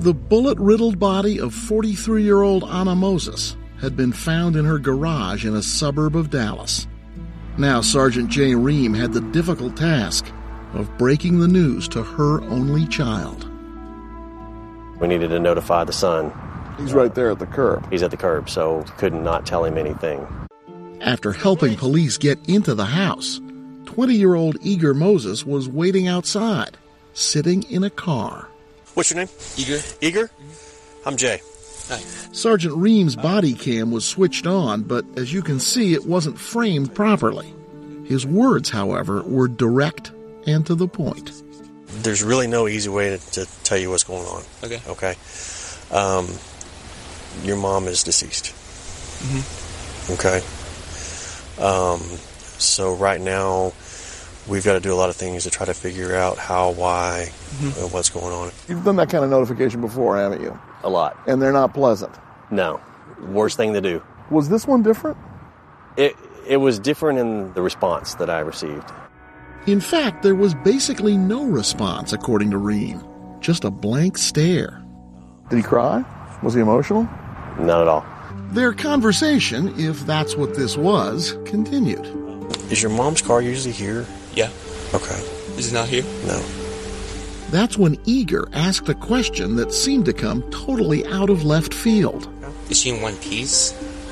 The bullet-riddled body of 43-year-old Anna Moses had been found in her garage in a suburb of Dallas. Now Sergeant Jay Ream had the difficult task of breaking the news to her only child. We needed to notify the son. He's right there at the curb. He's at the curb, so could not tell him anything. After helping police get into the house, 20-year-old Eager Moses was waiting outside, sitting in a car. What's your name? Eager. Eager? I'm Jay. Hi. Sergeant Ream's body cam was switched on, but as you can see, it wasn't framed properly. His words, however, were direct and to the point. There's really no easy way to tell you what's going on. Okay. Your mom is deceased. Mm-hmm. Okay. So right now, we've got to do a lot of things to try to figure out how, why, and what's going on. You've done that kind of notification before, haven't you? A lot. And they're not pleasant. No. Worst thing to do. Was this one different? It was different in the response that I received. In fact, there was basically no response, according to Ream. Just a blank stare. Did he cry? Was he emotional? Not at all. Their conversation, if that's what this was, continued. Is your mom's car usually here? Yeah. Okay. Is it not here? No. That's when Eager asked a question that seemed to come totally out of left field. Is she in one piece?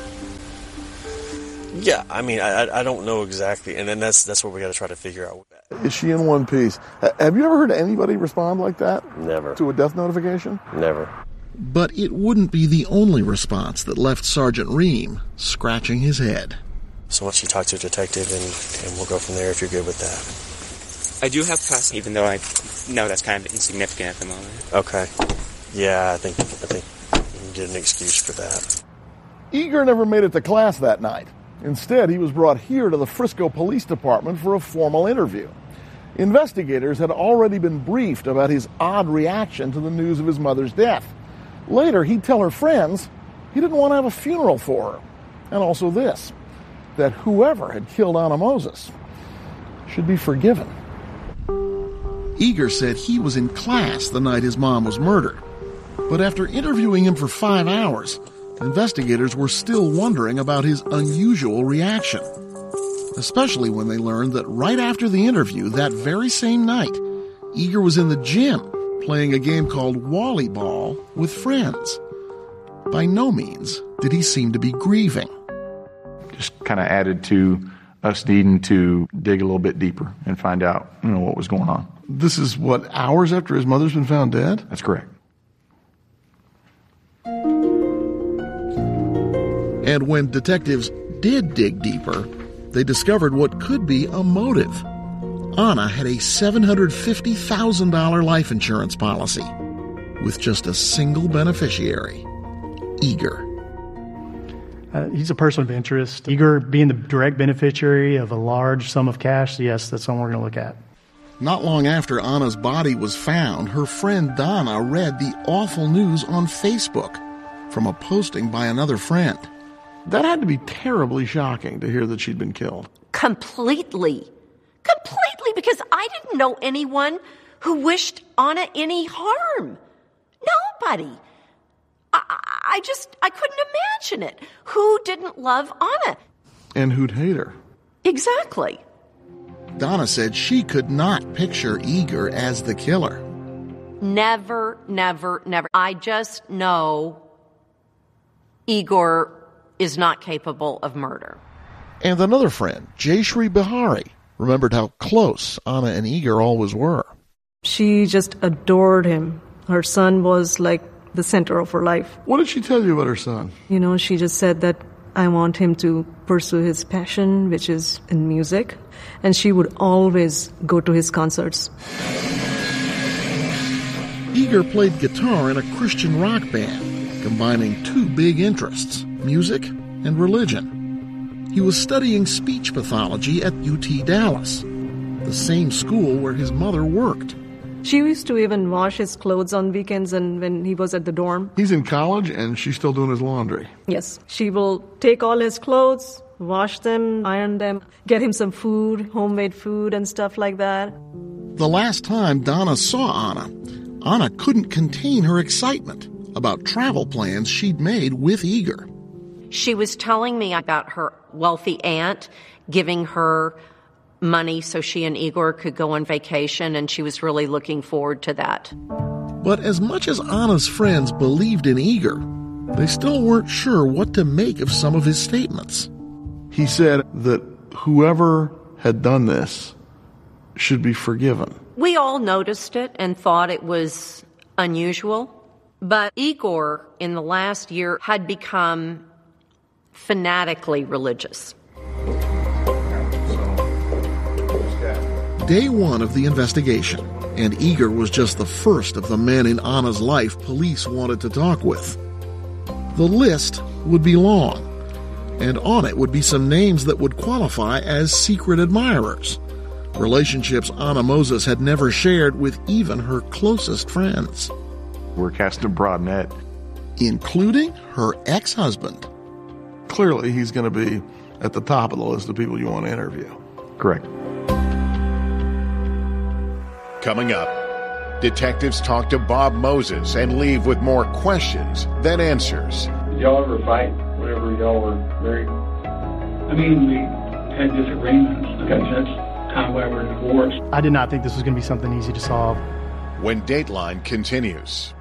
Yeah, I mean, I don't know exactly, and then that's what we got to try to figure out. Is she in one piece? Have you ever heard anybody respond like that? Never. To a death notification? Never. But it wouldn't be the only response that left Sergeant Ream scratching his head. So why don't you talk to a detective, and we'll go from there if you're good with that. I do have past, even though I know that's kind of insignificant at the moment. Okay. Yeah, I think you can get an excuse for that. Eager never made it to class that night. Instead, he was brought here to the Frisco Police Department for a formal interview. Investigators had already been briefed about his odd reaction to the news of his mother's death. Later, he'd tell her friends he didn't want to have a funeral for her. And also this, that whoever had killed Anna Moses should be forgiven. Eager said he was in class the night his mom was murdered. But after interviewing him for 5 hours, investigators were still wondering about his unusual reaction. Especially when they learned that right after the interview that very same night, Eager was in the gym playing a game called Wally Ball with friends. By no means did he seem to be grieving. Just kind of added to us needing to dig a little bit deeper and find out, what was going on. This is, hours after his mother's been found dead? That's correct. And when detectives did dig deeper, they discovered what could be a motive. Anna had a $750,000 life insurance policy with just a single beneficiary, Eager. He's a person of interest. Eager being the direct beneficiary of a large sum of cash, yes, that's something we're going to look at. Not long after Anna's body was found, her friend Donna read the awful news on Facebook from a posting by another friend. That had to be terribly shocking to hear that she'd been killed. Completely, because I didn't know anyone who wished Anna any harm. Nobody. I couldn't imagine it. Who didn't love Anna? And who'd hate her? Exactly. Donna said she could not picture Eager as the killer. Never. I just know Igor is not capable of murder. And another friend, Jayashri Bihari, remembered how close Anna and Eager always were. She just adored him. Her son was like the center of her life. What did she tell you about her son? She just said that I want him to pursue his passion, which is in music. And she would always go to his concerts. Eager played guitar in a Christian rock band, combining two big interests, music and religion. He was studying speech pathology at UT Dallas, the same school where his mother worked. She used to even wash his clothes on weekends and when he was at the dorm. He's in college and she's still doing his laundry. Yes. She will take all his clothes, wash them, iron them, get him some food, homemade food and stuff like that. The last time Donna saw Anna Anna couldn't contain her excitement about travel plans she'd made with Igor. She was telling me about her wealthy aunt giving her money so she and Igor could go on vacation, and she was really looking forward to that. But as much as Anna's friends believed in Igor, they still weren't sure what to make of some of his statements. He said that whoever had done this should be forgiven. We all noticed it and thought it was unusual, but Igor in the last year had become fanatically religious. Day one of the investigation, and Igor was just the first of the men in Anna's life police wanted to talk with. The list would be long, and on it would be some names that would qualify as secret admirers, relationships Anna Moses had never shared with even her closest friends. We're casting a broad net. Including her ex-husband. Clearly, he's going to be at the top of the list of people you want to interview. Correct. Coming up, detectives talk to Bob Moses and leave with more questions than answers. Did y'all ever fight whenever y'all were married? I mean, we had disagreements. That's kind of why we're divorced. I did not think this was going to be something easy to solve. When Dateline continues.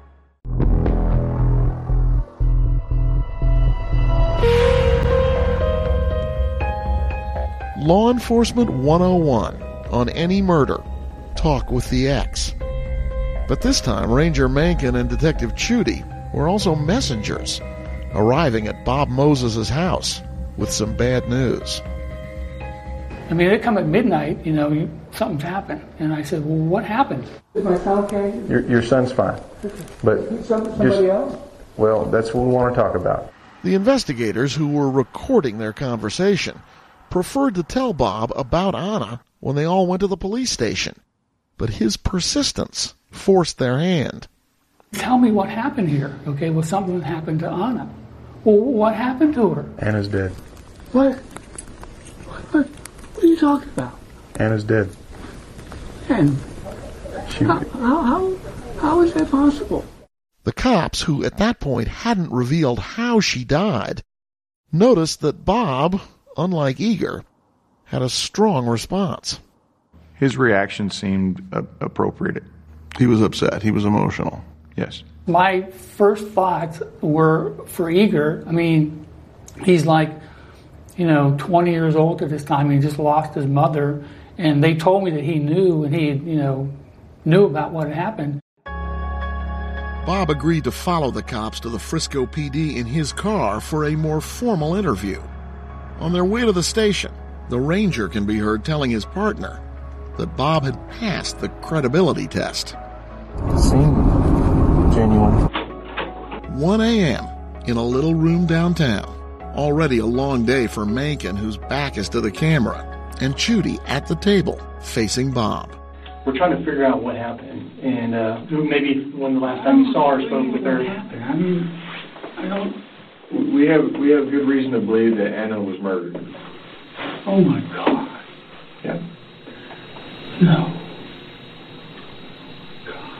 Law Enforcement 101 on any murder. Talk with the ex. But this time, Ranger Mankin and Detective Chudy were also messengers, arriving at Bob Moses' house with some bad news. I mean, they come at midnight, something's happened. And I said, well, what happened? Is my son okay? Your son's fine. But somebody else? Well, that's what we want to talk about. The investigators who were recording their conversation preferred to tell Bob about Anna when they all went to the police station. But his persistence forced their hand. Tell me what happened here, okay? Well, something happened to Anna. Well, what happened to her? Anna's dead. What are you talking about? Anna's dead. And how is that possible? The cops, who at that point hadn't revealed how she died, noticed that Bob, unlike Igor, had a strong response. His reaction seemed appropriate. He was upset. He was emotional. Yes. My first thoughts were for Igor. I mean, he's like, 20 years old at this time. He just lost his mother. And they told me that he knew, and he, knew about what had happened. Bob agreed to follow the cops to the Frisco PD in his car for a more formal interview. On their way to the station, the ranger can be heard telling his partner that Bob had passed the credibility test. It seemed genuine. 1 a.m. in a little room downtown. Already a long day for Mankin, whose back is to the camera, and Chudy at the table, facing Bob. We're trying to figure out what happened, and maybe when the last time you saw her, spoke with her. I mean, I don't... We have good reason to believe that Anna was murdered. Oh, my God. Yeah. No. God.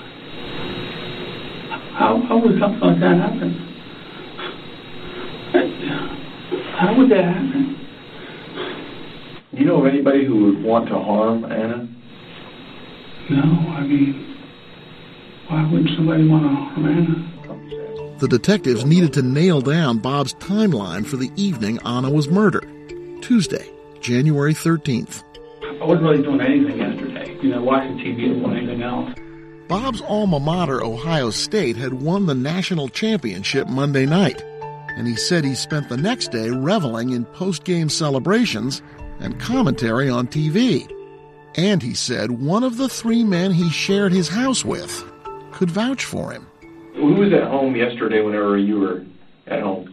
How would something like that happen? How would that happen? Do you know of anybody who would want to harm Anna? No, I mean, why wouldn't somebody want to harm Anna? The detectives needed to nail down Bob's timeline for the evening Anna was murdered. Tuesday, January 13th. I wasn't really doing anything yesterday. Watching TV or doing anything else. Bob's alma mater, Ohio State, had won the national championship Monday night, and he said he spent the next day reveling in post-game celebrations and commentary on TV. And he said one of the 3 men he shared his house with could vouch for him. Who was at home yesterday whenever you were at home?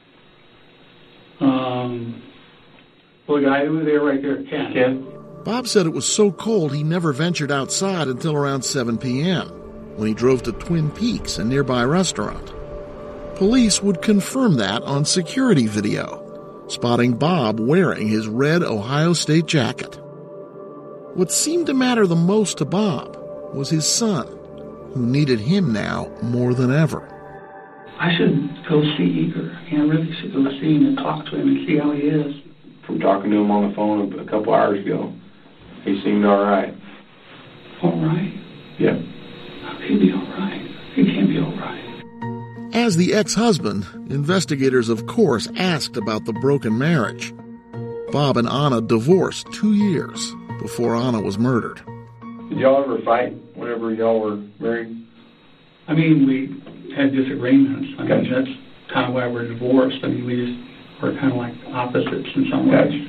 Well, the guy who was there right there, Ken. Bob said it was so cold he never ventured outside until around 7 p.m., when he drove to Twin Peaks, a nearby restaurant. Police would confirm that on security video, spotting Bob wearing his red Ohio State jacket. What seemed to matter the most to Bob was his son, who needed him now more than ever. I should go see Igor. I really should go see him and talk to him and see how he is. From talking to him on the phone a couple hours ago, he seemed all right. All right? Yeah. How can he be all right? He can't be all right. As the ex-husband, investigators of course asked about the broken marriage. Bob and Anna divorced 2 years before Anna was murdered. Did y'all ever fight whenever y'all were married? I mean, we had disagreements. I mean, that's kind of why we're divorced. I mean, we just were kind of like opposites in some ways.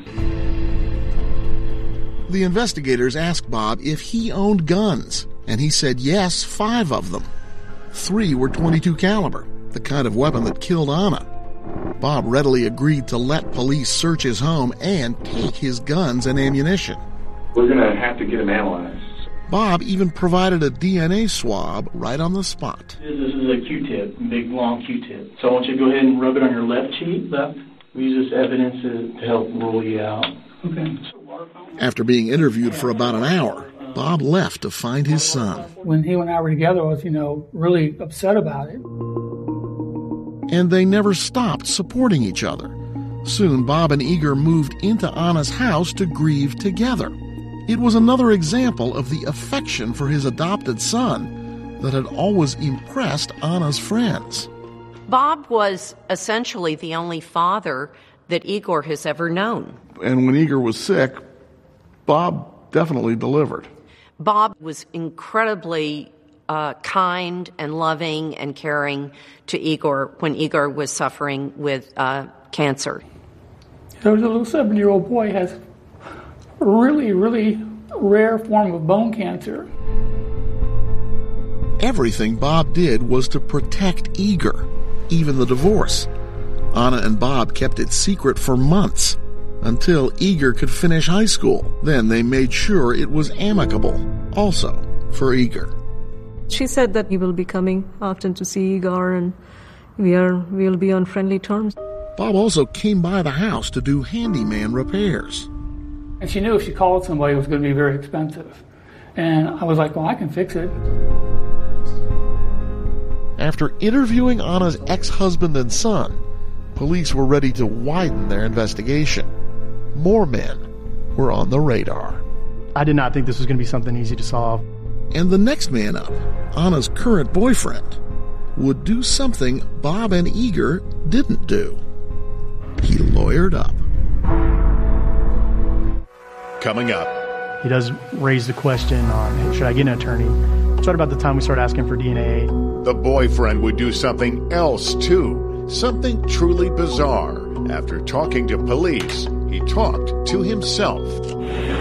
The investigators asked Bob if he owned guns, and he said yes, 5 of them. 3 were .22 caliber, the kind of weapon that killed Anna. Bob readily agreed to let police search his home and take his guns and ammunition. We're going to have to get them analyzed. Bob even provided a DNA swab right on the spot. This is a Q-tip, big long Q-tip. So I want you to go ahead and rub it on your left cheek. We use this evidence to help rule you out. Okay. After being interviewed for about an hour, Bob left to find his son. When he and I were together, I was, really upset about it. And they never stopped supporting each other. Soon, Bob and Igor moved into Anna's house to grieve together. It was another example of the affection for his adopted son that had always impressed Anna's friends. Bob was essentially the only father that Igor has ever known. And when Igor was sick, Bob definitely delivered. Bob was incredibly kind and loving and caring to Igor when Igor was suffering with cancer. There was a little 7-year-old boy who has a really, really rare form of bone cancer. Everything Bob did was to protect Igor, even the divorce. Anna and Bob kept it secret for months, until Igor could finish high school. Then they made sure it was amicable, also for Igor. She said that he will be coming often to see Igor, and we'll be on friendly terms. Bob also came by the house to do handyman repairs. And she knew if she called somebody, it was going to be very expensive. And I was like, well, I can fix it. After interviewing Anna's ex-husband and son, police were ready to widen their investigation. More men were on the radar. I did not think this was going to be something easy to solve. And the next man up, Anna's current boyfriend, would do something Bob and Igor didn't do. He lawyered up. Coming up. He does raise the question on, hey, should I get an attorney? It's right about the time we start asking for DNA. The boyfriend would do something else, too. Something truly bizarre. After talking to police, he talked to himself.